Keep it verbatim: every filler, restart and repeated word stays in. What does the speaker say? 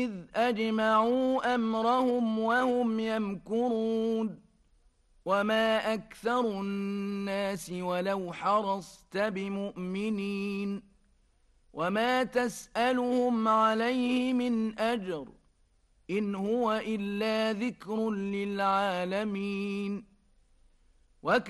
إذ أجمعوا أمرهم وهم يمكرون وما أكثر الناس ولو حرصت بمؤمنين وما تسألهم عليه من أجر إن هو إلا ذكر للعالمين